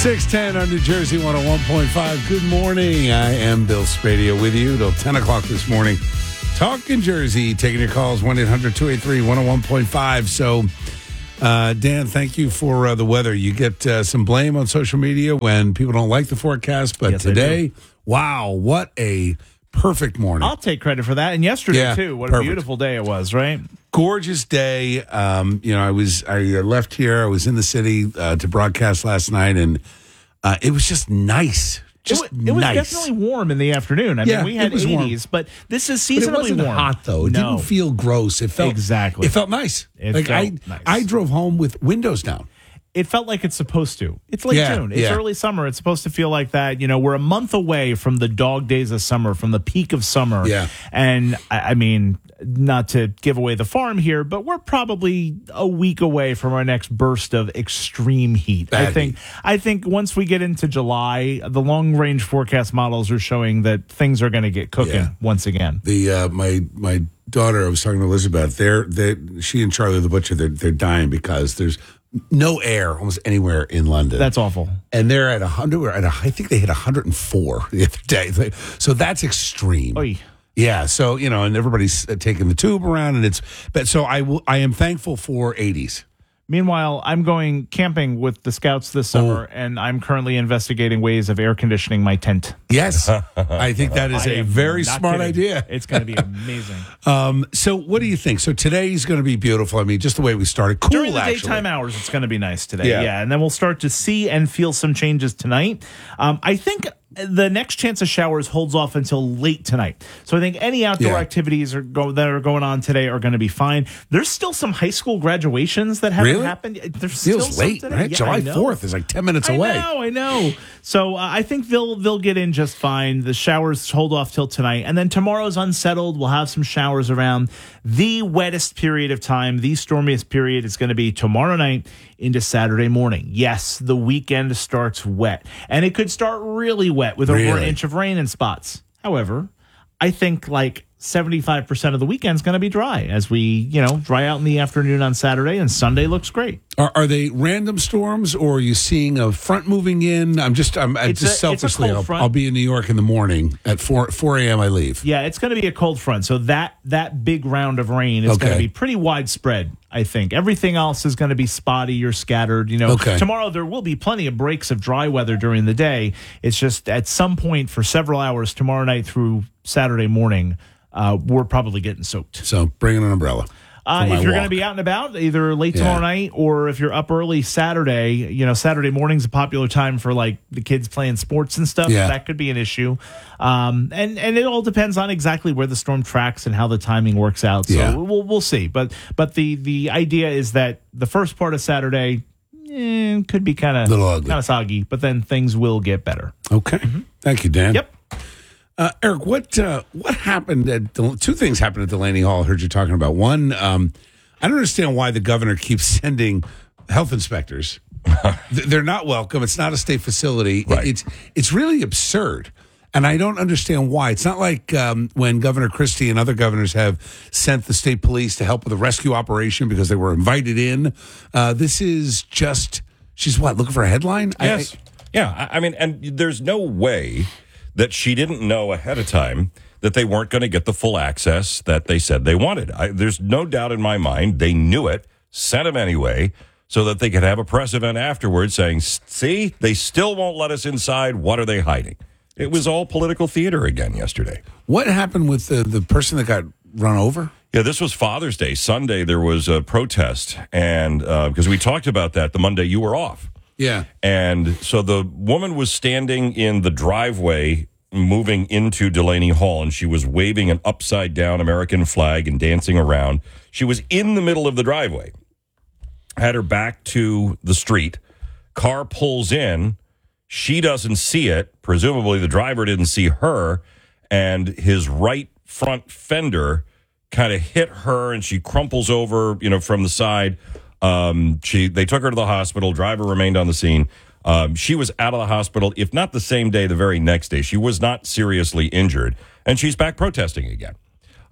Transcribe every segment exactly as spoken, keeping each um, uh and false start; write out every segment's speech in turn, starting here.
six ten on New Jersey one oh one point five. Good morning. I am Bill Spadio with you till ten o'clock this morning. Talking Jersey, taking your calls, one eight hundred two eight three one oh one point five. So, uh, Dan, thank you for uh, the weather. You get uh, some blame on social media when people don't like the forecast, but yes, today, wow, what a perfect morning. I'll take credit for that. And yesterday, yeah, too. What perfect. a beautiful day it was, right? Gorgeous day. Um, you know, I was I left here. I was in the city uh, to broadcast last night, and uh, it was just nice. Just it, was, it was nice. definitely warm in the afternoon. I yeah, mean, we had eighties, but this is seasonably but it wasn't warm. hot though. It no. didn't feel gross. It felt exactly. It felt nice. It like felt I, nice. I drove home with windows down. It felt like it's supposed to. It's late yeah, June. It's yeah. early summer. It's supposed to feel like that. You know, we're a month away from the dog days of summer, from the peak of summer. Yeah. And, I, I mean, not to give away the farm here, but we're probably a week away from our next burst of extreme heat. Bad I think heat. I think once we get into July, the long-range forecast models are showing that things are going to get cooking Yeah. once again. The uh, my my daughter, I was talking to Elizabeth. They're they she and Charlie the butcher. They're they're dying because there's no air almost anywhere in London. That's awful. And they're at a hundred. We're at a, I think they hit one hundred four the other day. So that's extreme. Oy. Yeah. So you know, and everybody's taking the tube around, and it's. But so I will. I am thankful for eighties. Meanwhile, I'm going camping with the Scouts this summer, oh. and I'm currently investigating ways of air conditioning my tent. Yes, I think that is I a am very not smart kidding. idea. It's going to be amazing. um, so, what do you think? So today's going to be beautiful. I mean, just the way we started, cool. During the actually. daytime hours, it's going to be nice today. Yeah. Yeah, and then we'll start to see and feel some changes tonight. Um, I think the next chance of showers holds off until late tonight. So I think any outdoor Yeah. activities are go, that are going on today are going to be fine. There's still some high school graduations that haven't Really? happened. There's Feels still some late, today. right? Yeah, July I know. fourth is like ten minutes away. I know, I know. So uh, I think they'll they'll get in just fine. The showers hold off till tonight, and then tomorrow's unsettled. We'll have some showers around. The wettest period of time, the stormiest period, is going to be tomorrow night into Saturday morning. Yes, the weekend starts wet, and it could start really wet with over an Really? inch of rain in spots. However, I think like seventy-five percent of the weekend's going to be dry as we, you know, dry out in the afternoon on Saturday, and Sunday looks great. Are, are they random storms, or are you seeing a front moving in? I'm just, I'm I It's just a- it's a selfishly, cold I'll, front. I'll be in New York in the morning at four four a.m. I leave. Yeah, it's going to be a cold front. So that that big round of rain is Okay. going to be pretty widespread, I think. Everything else is going to be spotty or scattered. You know, Okay. tomorrow there will be plenty of breaks of dry weather during the day. It's just at some point for several hours tomorrow night through Saturday morning, uh, we're probably getting soaked. So bring an umbrella. Uh, for my if you're walk. going to be out and about, either late Yeah. tomorrow night or if you're up early Saturday, you know, Saturday morning's a popular time for like the kids playing sports and stuff. Yeah. That could be an issue. Um, and, and it all depends on exactly where the storm tracks and how the timing works out. So Yeah. we'll, we'll see. But, but the, the idea is that the first part of Saturday eh, could be kind of Little ugly. kind of soggy, but then things will get better. Okay. Thank you, Dan. Yep. Uh, Eric, what uh, what happened at Del- two things happened at Delaney Hall? I heard you talking about one. Um, I don't understand why the governor keeps sending health inspectors. Th- They're not welcome. It's not a state facility. Right. It's it's really absurd, and I don't understand why. It's not like um, when Governor Christie and other governors have sent the state police to help with a rescue operation because they were invited in. Uh, this is just she's what looking for a headline. I- Yes. Yeah. I I mean, and there's no way that she didn't know ahead of time that they weren't going to get the full access that they said they wanted. I, there's no doubt in my mind they knew it, sent them anyway, so that they could have a press event afterwards saying, see, they still won't let us inside. What are they hiding? It was all political theater again yesterday. What happened with the, the person that got run over? Yeah, this was Father's Day. Sunday, there was a protest, and because uh, we talked about that the Monday you were off. Yeah. And so the woman was standing in the driveway moving into Delaney Hall, and she was waving an upside-down American flag and dancing around. She was in the middle of the driveway, had her back to the street. Car pulls in. She doesn't see it. Presumably the driver didn't see her, and his right front fender kind of hit her, and she crumples over, you know, from the side. Um, she they took her to the hospital. Driver remained on the scene. Um, she was out of the hospital, if not the same day, the very next day. She was not seriously injured, and she's back protesting again.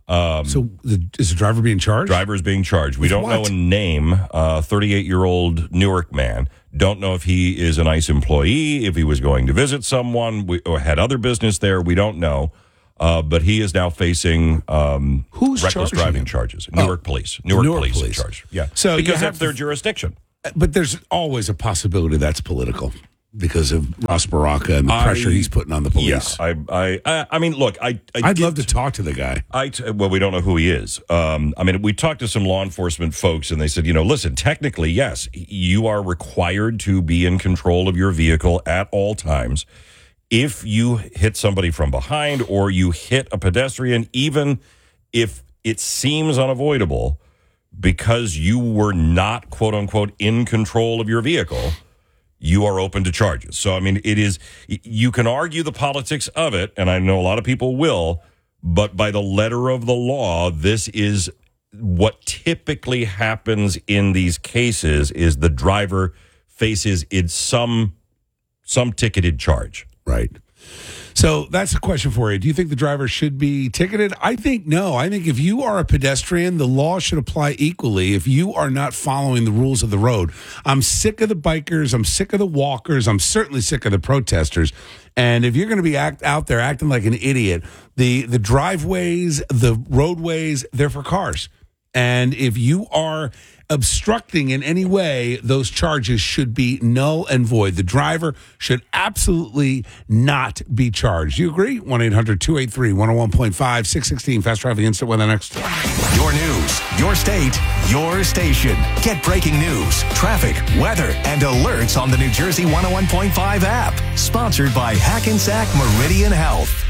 Um, So the, is the driver being charged? Driver is being charged. We With don't what? know a name. Uh, thirty-eight-year-old Newark man. Don't know if he is an ICE employee, if he was going to visit someone, we, or had other business there. We don't know. Uh, but he is now facing um, Who's reckless charging driving him? charges. Newark Oh. police. Newark, Newark police, police. in charge. Yeah. So you because have that's their to- jurisdiction. But there's always a possibility that's political because of Ross Baraka and the pressure I- he's putting on the police. Yeah. I, I, I mean, look, I, I I'd get- love to talk to the guy. I t- well, we don't know who he is. Um, I mean, we talked to some law enforcement folks, and they said, you know, listen, technically, yes, you are required to be in control of your vehicle at all times. If you hit somebody from behind or you hit a pedestrian, even if it seems unavoidable, because you were not, quote unquote, in control of your vehicle, you are open to charges. So, I mean, it is, you can argue the politics of it, and I know a lot of people will, but by the letter of the law, this is what typically happens in these cases is the driver faces in some some ticketed charge. Right. So that's a question for you. Do you think the driver should be ticketed? I think no. I think if you are a pedestrian, the law should apply equally if you are not following the rules of the road. I'm sick of the bikers. I'm sick of the walkers. I'm certainly sick of the protesters. And if you're going to be act, out there acting like an idiot, the, the driveways, the roadways, they're for cars. And if you are obstructing in any way, those charges should be null and void. The driver should absolutely not be charged. Do you agree? one eight hundred two eight three one oh one point five, six sixteen Fast Traffic Instant Weather next. Your news, your state, your station. Get breaking news, traffic, weather, and alerts on the New Jersey one oh one point five app. Sponsored by Hackensack Meridian Health.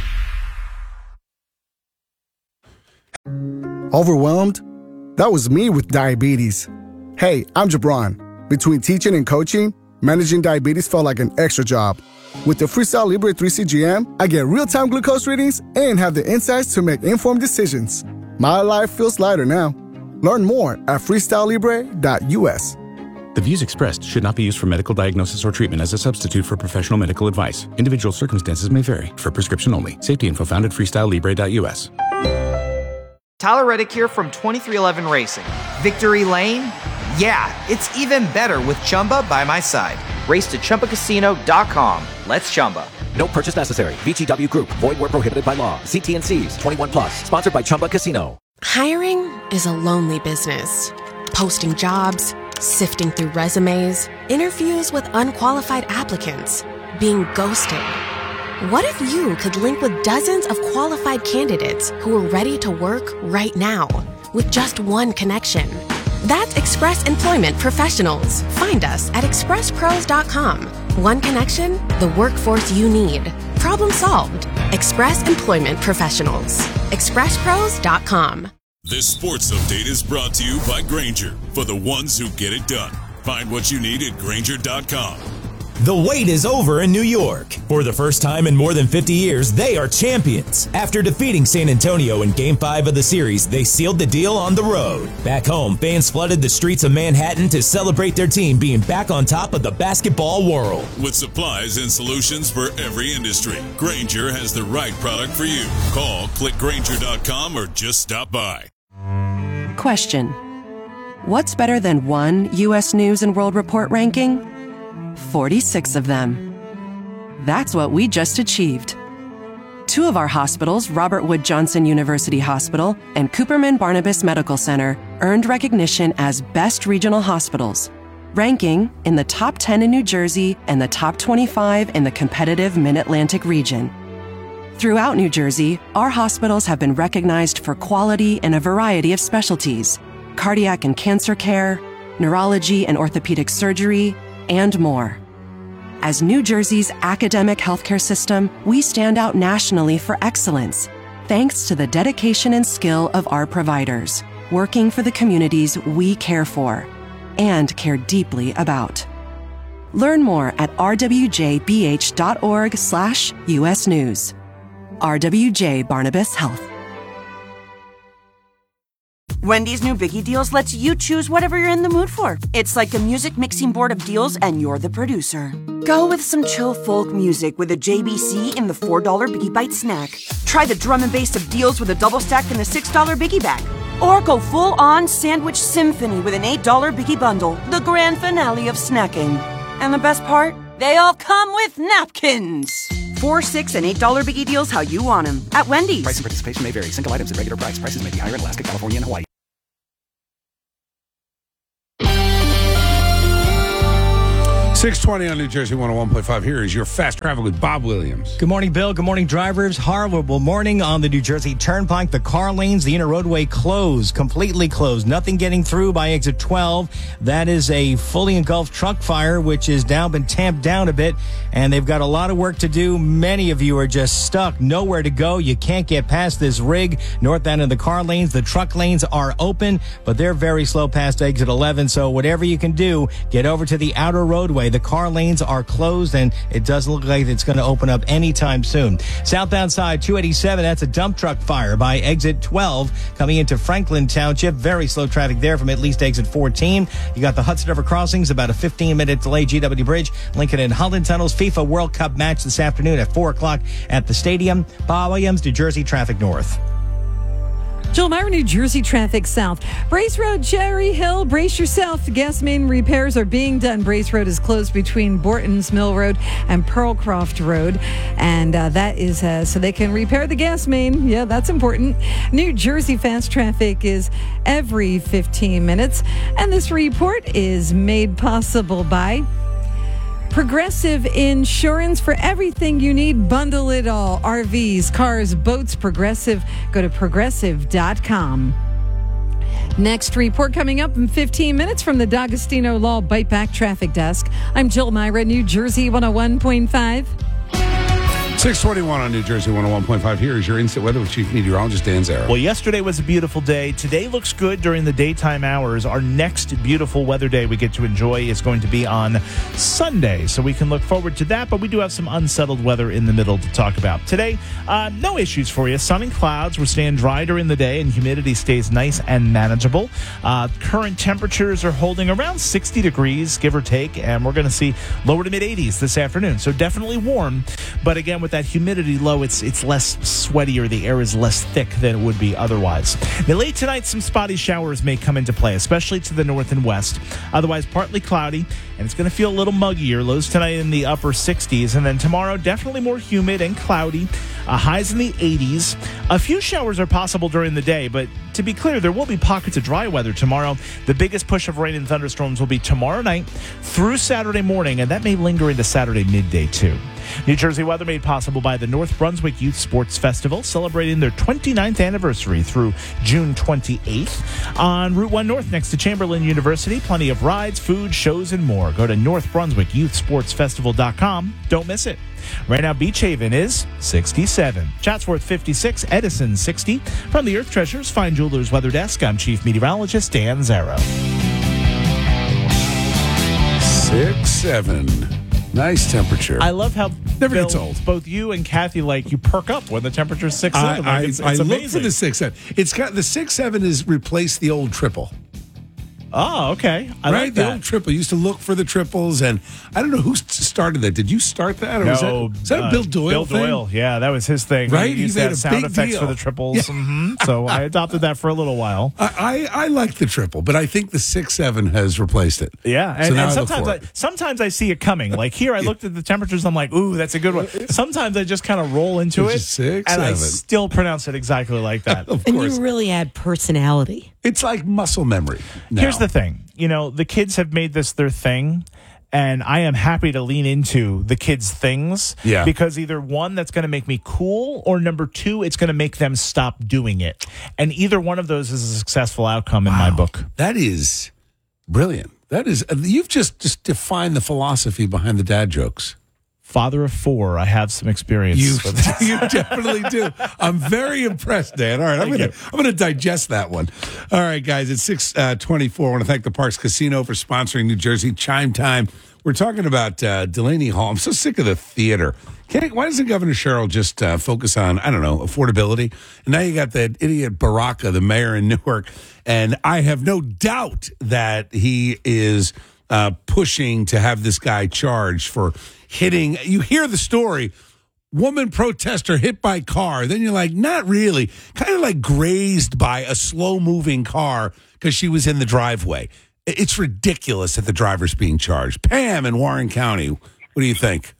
Overwhelmed? That was me with diabetes. Hey, I'm Jabron. Between teaching and coaching, managing diabetes felt like an extra job. With the Freestyle Libre three C G M, I get real-time glucose readings and have the insights to make informed decisions. My life feels lighter now. Learn more at freestyle libre dot u s. The views expressed should not be used for medical diagnosis or treatment as a substitute for professional medical advice. Individual circumstances may vary. For prescription only. Safety info found at freestyle libre dot u s. Tyler Reddick here from twenty-three eleven Racing. Victory Lane? Yeah, it's even better with Chumba by my side. Race to Chumba Casino dot com. Let's Chumba. No purchase necessary. V G W Group. Void where prohibited by law. See T and C's. twenty-one plus. Sponsored by Chumba Casino. Hiring is a lonely business. Posting jobs, sifting through resumes, interviews with unqualified applicants, being ghosted. What if you could link with dozens of qualified candidates who are ready to work right now with just one connection? That's Express Employment Professionals. Find us at express pros dot com. One connection, the workforce you need. Problem solved. Express Employment Professionals. express pros dot com. This sports update is brought to you by Grainger, for the ones who get it done. Find what you need at grainger dot com. The wait is over in New York. For the first time in more than fifty years, they are champions. After defeating San Antonio in Game five of the series, they sealed the deal on the road. Back home, fans flooded the streets of Manhattan to celebrate their team being back on top of the basketball world. With supplies and solutions for every industry, Grainger has the right product for you. Call, click grainger dot com, or just stop by. Question: what's better than one U S News and World Report ranking? forty-six of them. That's what we just achieved. Two of our hospitals, Robert Wood Johnson University Hospital and Cooperman Barnabas Medical Center, earned recognition as Best Regional Hospitals, ranking in the top ten in New Jersey and the top twenty-five in the competitive Mid-Atlantic region. Throughout New Jersey, our hospitals have been recognized for quality in a variety of specialties: cardiac and cancer care, neurology and orthopedic surgery, and more. As New Jersey's academic healthcare system, we stand out nationally for excellence, thanks to the dedication and skill of our providers, working for the communities we care for and care deeply about. Learn more at r w j b h dot org slash U S News. R W J Barnabas Health. Wendy's new Biggie Deals lets you choose whatever you're in the mood for. It's like a music mixing board of deals, and you're the producer. Go with some chill folk music with a J B C in the four dollar Biggie Bite snack. Try the drum and bass of deals with a double stack in the six dollar Biggie Bag. Or go full-on sandwich symphony with an eight dollar Biggie Bundle, the grand finale of snacking. And the best part? They all come with napkins. Four, six, and eight dollar Biggie Deals how you want them at Wendy's. Price and participation may vary. Single items at regular price. Prices may be higher in Alaska, California, and Hawaii. six twenty on New Jersey one oh one point five. Here is your fast travel with Bob Williams. Good morning, Bill. Good morning, drivers. Horrible morning on the New Jersey Turnpike. The car lanes, the inner roadway closed, completely closed. Nothing getting through by exit twelve. That is a fully engulfed truck fire, which has now been tamped down a bit, and they've got a lot of work to do. Many of you are just stuck, nowhere to go. You can't get past this rig. Northbound in the car lanes, the truck lanes are open, but they're very slow past exit eleven. So whatever you can do, get over to the outer roadway. The car lanes are closed, and it doesn't look like it's going to open up anytime soon. Southbound side, two eighty-seven, that's a dump truck fire by exit twelve coming into Franklin Township. Very slow traffic there from at least exit fourteen. You got the Hudson River crossings, about a fifteen-minute delay. G W Bridge, Lincoln and Holland tunnels. FIFA World Cup match this afternoon at four o'clock at the stadium. Bob Williams, New Jersey Traffic North. Jill Myra, New Jersey Traffic South. Brace Road, Cherry Hill, brace yourself. Gas main repairs are being done. Brace Road is closed between Borton's Mill Road and Pearlcroft Road. And uh, that is uh, so they can repair the gas main. Yeah, that's important. New Jersey fast traffic is every fifteen minutes. And this report is made possible by Progressive Insurance. For everything you need, bundle it all. R Vs, cars, boats, Progressive. Go to progressive dot com. Next report coming up in fifteen minutes from the D'Agostino Law Bite Back Traffic Desk. I'm Jill Myra, New Jersey one oh one point five. six twenty-one on New Jersey one oh one point five. Here is your instant weather with Chief Meteorologist Dan Zara. Well, yesterday was a beautiful day. Today looks good during the daytime hours. Our next beautiful weather day we get to enjoy is going to be on Sunday, so we can look forward to that, but we do have some unsettled weather in the middle to talk about. Today, uh, no issues for you. Sun and clouds. We're staying dry during the day, and humidity stays nice and manageable. Uh, current temperatures are holding around sixty degrees, give or take, and we're going to see lower to mid-eighties this afternoon, so definitely warm, but again, with that humidity low, it's it's less sweaty, or the air is less thick than it would be otherwise. Now, late tonight, some spotty showers may come into play, especially to the north and west. Otherwise, partly cloudy, and it's going to feel a little muggier. Lows tonight in the upper sixties, and then tomorrow, definitely more humid and cloudy. Uh, highs in the eighties. A few showers are possible during the day, but to be clear, there will be pockets of dry weather tomorrow. The biggest push of rain and thunderstorms will be tomorrow night through Saturday morning, and that may linger into Saturday midday, too. New Jersey weather made possible by the North Brunswick Youth Sports Festival, celebrating their twenty-ninth anniversary through June twenty-eighth. On Route one North next to Chamberlain University, plenty of rides, food, shows, and more. Go to north brunswick youth sports festival dot com. Don't miss it. Right now, Beach Haven is sixty-seven. Chatsworth, fifty-six. Edison, sixty. From the Earth Treasures Fine Jewelers Weather Desk, I'm Chief Meteorologist Dan Zara. six seven. Nice temperature. I love how Never Bill, gets old. Both you and Kathy, like, you perk up when the temperature's six I, seven. I, Like, it's, I it's look amazing. for the six seven. It's got the six seven has replaced the old triple. Oh, okay. I right, like the that. old triple. You used to look for the triples, and I don't know who started that. Did you start that, or no, was that, was that a uh, Bill Doyle Bill thing? Doyle, yeah, that was his thing. Right, he he used made to have a sound big effects deal. for the triples. Yeah. Mm-hmm. So I adopted that for a little while. I, I, I like the triple, but I think the six seven has replaced it. Yeah, and, so now and I look sometimes for I, it. sometimes I see it coming. Like here, I looked at the temperatures. I'm like, ooh, that's a good one. Sometimes I just kind of roll into It's it, just six, and I seven. still pronounce it exactly like that. Of And course, you really add personality. it's like muscle memory. Now. Here's the thing. You know, the kids have made this their thing, and I am happy to lean into the kids' things. Yeah. Because either one, that's going to make me cool, or number two, it's going to make them stop doing it. And either one of those is a successful outcome in Wow. my book. That is brilliant. That is you've just just defined the philosophy behind the dad jokes. Father of four, I have some experience. You, with you definitely do. I'm very impressed, Dan. All right, I'm Thank gonna you. I'm gonna digest that one. All right, guys, it's six uh, twenty-four. I want to thank the Parks Casino for sponsoring New Jersey Chime Time We're talking about uh, Delaney Hall. I'm so sick of the theater. Can't, why doesn't Governor Sherrill just uh, focus on, I don't know, affordability? And now you got that idiot Baraka, the mayor in Newark, and I have no doubt that he is uh, pushing to have this guy charged for hitting. You hear the story, woman protester hit by car. Then you're like, not really. Kind of like grazed by a slow-moving car because she was in the driveway. It's ridiculous that the driver's being charged. Pam in Warren County, what do you think?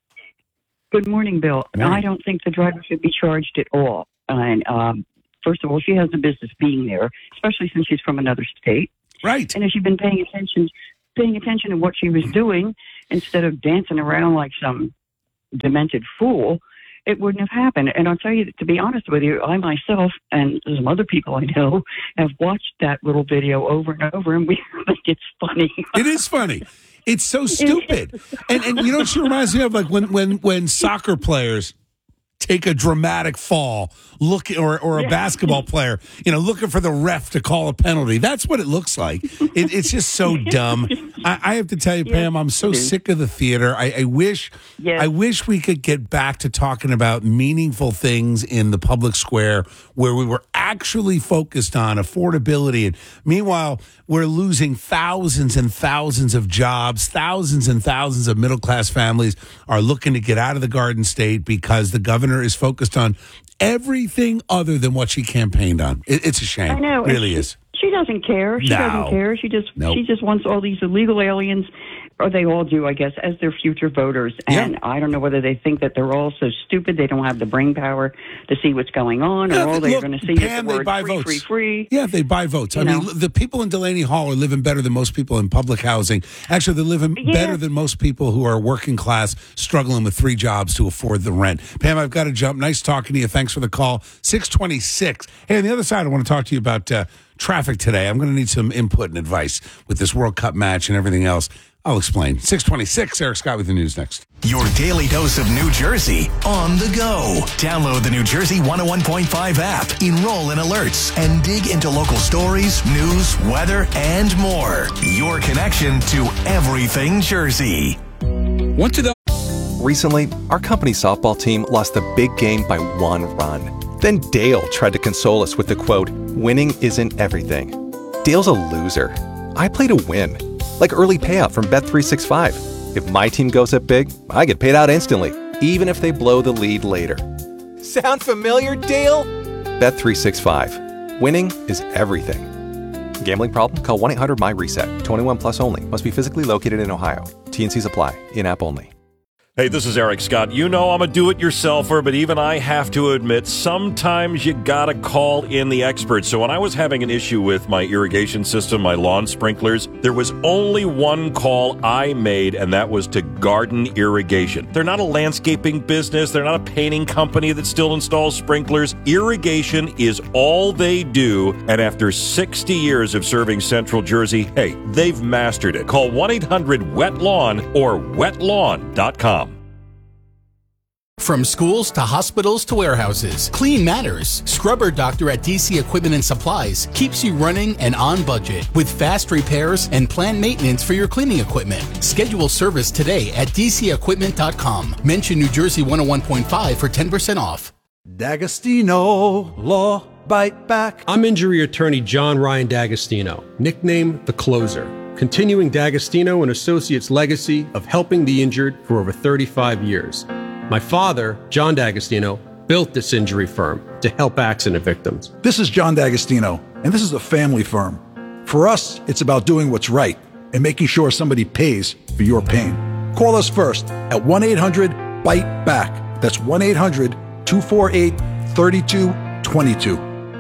Good morning, Bill. Morning. I don't think the driver should be charged at all. And um, first of all, she has a business being there, especially since she's from another state. Right. And if she'd been paying attention, paying attention to what she was doing instead of dancing around like some demented fool, it wouldn't have happened. And I'll tell you, to be honest with you, I myself and some other people I know have watched that little video over and over, and we think it's funny. It is funny. It's so stupid. And and you know what she reminds me of? Like when when when soccer players take a dramatic fall, look or or a Yeah. basketball player, you know, looking for the ref to call a penalty. That's what it looks like. It, it's just so dumb. I, I have to tell you, Pam, I'm so sick of the theater. I, I wish Yes. I wish we could get back to talking about meaningful things in the public square where we were actually focused on affordability. And meanwhile, we're losing thousands and thousands of jobs. Thousands and thousands of middle class families are looking to get out of the Garden State because the governor is focused on everything other than what she campaigned on. It, it's a shame. I know. It really And is. she, She doesn't care. She No. doesn't care. She just Nope. she just wants all these illegal aliens, or they all do, I guess, as their future voters. And Yeah. I don't know whether they think that they're all so stupid they don't have the brain power to see what's going on, or Yeah, all they're look, going to see Pam, is the they word buy free, votes. free, free. Yeah, they buy votes. I You mean, know? the people in Delaney Hall are living better than most people in public housing. Actually, they're living Yeah. better than most people who are working class, struggling with three jobs to afford the rent. Pam, I've got to jump. Nice talking to you. Thanks for the call. six twenty-six. Hey, on the other side, I want to talk to you about uh, traffic today. I'm going to need some input and advice with this World Cup match and everything else. I'll explain. six twenty-six, Eric Scott with the news next. Your daily dose of New Jersey on the go. Download the New Jersey one oh one point five app, enroll in alerts, and dig into local stories, news, weather, and more. Your connection to everything Jersey. Want to the Recently, our company softball team lost a big game by one run. Then Dale tried to console us with the quote, "Winning isn't everything." Dale's a loser. I play to win. Like early payout from Bet three sixty-five. If my team goes up big, I get paid out instantly, even if they blow the lead later. Sound familiar, Dale? Bet three sixty-five. Winning is everything. Gambling problem? Call one eight hundred my reset. twenty-one plus only. Must be physically located in Ohio. T N Cs apply. In-app only. Hey, this is Eric Scott. You know I'm a do-it-yourselfer, but even I have to admit, sometimes you gotta call in the experts. So when I was having an issue with my irrigation system, my lawn sprinklers, there was only one call I made, and that was to Garden Irrigation. They're not a landscaping business. They're not a painting company that still installs sprinklers. Irrigation is all they do, and after sixty years of serving Central Jersey, hey, they've mastered it. Call one eight hundred wet lawn or wet lawn dot com. From schools to hospitals to warehouses, Clean Matters. Scrubber Doctor at D C Equipment and Supplies keeps you running and on budget with fast repairs and planned maintenance for your cleaning equipment. Schedule service today at d c equipment dot com. Mention New Jersey one oh one point five for ten percent off. D'Agostino Law Bite Back. I'm injury attorney John Ryan D'Agostino, nicknamed The Closer, continuing D'Agostino and Associates' legacy of helping the injured for over thirty-five years. My father, John D'Agostino, built this injury firm to help accident victims. This is John D'Agostino, and this is a family firm. For us, it's about doing what's right and making sure somebody pays for your pain. Call us first at one eight hundred bite back. That's one eight hundred two four eight three two two two.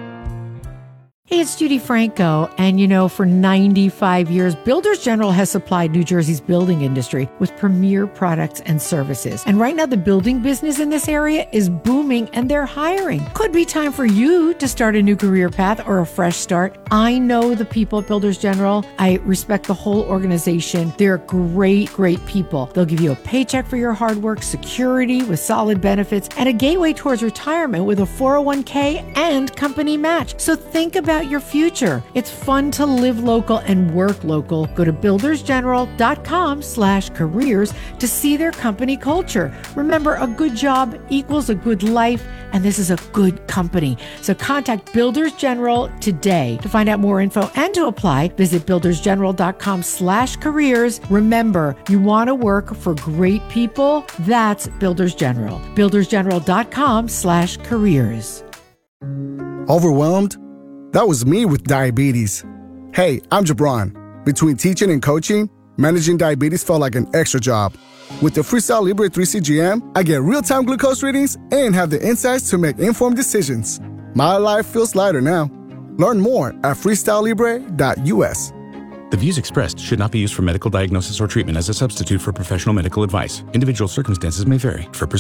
Hey, it's Judy Franco, and you know, for ninety-five years, Builders General has supplied New Jersey's building industry with premier products and services. And right now, the building business in this area is booming, and they're hiring. Could be time for you to start a new career path or a fresh start. I know the people at Builders General. I respect the whole organization. They're great, great people. They'll give you a paycheck for your hard work, security with solid benefits, and a gateway towards retirement with a four oh one k and company match. So think about about your future. It's fun to live local and work local. Go to buildersgeneral.com slash careers to see their company culture. Remember, a good job equals a good life, and this is a good company. So contact Builders General today. To find out more info and to apply, visit buildersgeneral.com slash careers. Remember, you want to work for great people? That's Builders General. buildersgeneral.com slash careers. Overwhelmed? That was me with diabetes. Hey, I'm Jabron. Between teaching and coaching, managing diabetes felt like an extra job. With the Freestyle Libre three C G M, I get real-time glucose readings and have the insights to make informed decisions. My life feels lighter now. Learn more at freestyle libre dot u s. The views expressed should not be used for medical diagnosis or treatment as a substitute for professional medical advice. Individual circumstances may vary. For